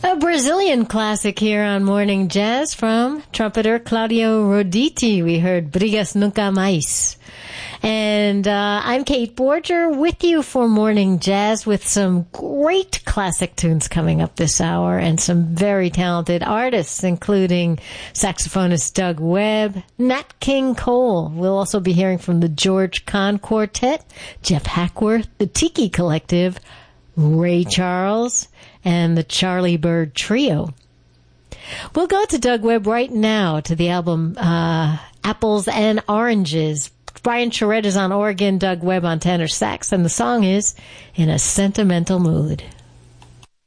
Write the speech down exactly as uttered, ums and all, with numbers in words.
A Brazilian classic here on Morning Jazz from trumpeter Claudio Roditi. We heard Brigas Nunca Mais. And uh, I'm Kate Borger with you for Morning Jazz with some great classic tunes coming up this hour and some very talented artists, including saxophonist Doug Webb, Nat King Cole. We'll also be hearing from the George Kahn Quartet, Jeff Hackworth, the Tiki Collective, Ray Charles, and the Charlie Bird Trio. We'll go to Doug Webb right now to the album uh, Apples and Oranges. Brian Charette is on organ, Doug Webb on tenor sax, and the song is In a Sentimental Mood.